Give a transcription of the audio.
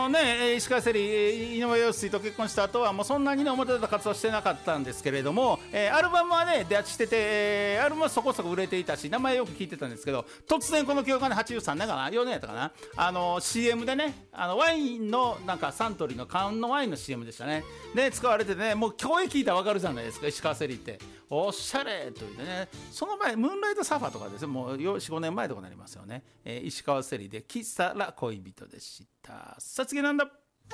石川せり、井上陽水と結婚した後はもうそんなにね表立った活動してなかったんですけれども、アルバムはね出してて、アルバムはそこそこ売れていたし名前よく聞いてたんですけど、突然この曲がね83年かな4年やったかな、CM でねワインのなんかサントリーの缶のワインの CM でしたね。で使われててね、もう声聞いたら分かるじゃないですか、石川せりっておしゃれと言ってね。その前ムーンライトサファーとかですね、もう 4,5 年前とかになりますよね。石川せりでキサラ恋人でした。さあ次なんだ。